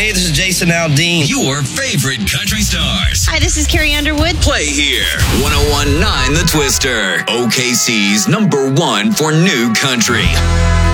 Hey, this is Jason Aldean. Your favorite country stars. Hi, this is Carrie Underwood. Play here. 101.9 The Twister. OKC's #1 for new country.